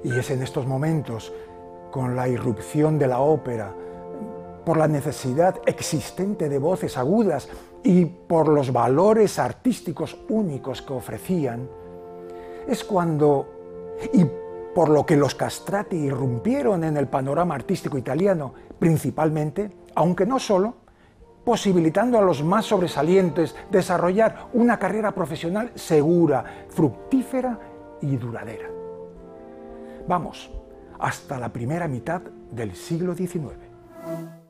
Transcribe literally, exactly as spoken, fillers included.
Y es en estos momentos, con la irrupción de la ópera, por la necesidad existente de voces agudas y por los valores artísticos únicos que ofrecían, es cuando, y por lo que los castrati irrumpieron en el panorama artístico italiano, principalmente, aunque no solo, posibilitando a los más sobresalientes desarrollar una carrera profesional segura, fructífera y duradera. Vamos, hasta la primera mitad del siglo diecinueve.